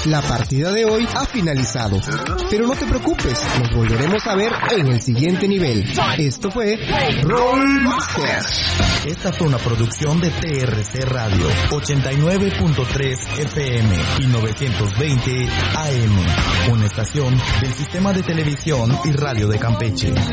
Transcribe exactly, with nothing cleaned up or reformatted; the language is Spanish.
La partida de hoy ha finalizado, pero no te preocupes, nos volveremos a ver en el siguiente nivel. Esto fue Rollmaster. Esta fue una producción de T R C Radio, ochenta y nueve punto tres F M y novecientos veinte A M, una estación del Sistema de Televisión y Radio de Campeche.